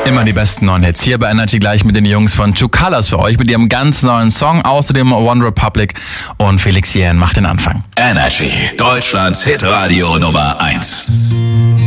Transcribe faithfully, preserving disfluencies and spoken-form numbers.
Immer die besten neuen Hits hier bei Energy, gleich mit den Jungs von Two Colors für euch mit ihrem ganz neuen Song. Außerdem One Republic und Felix Jähn macht den Anfang. Energy, Deutschlands Hitradio Nummer eins.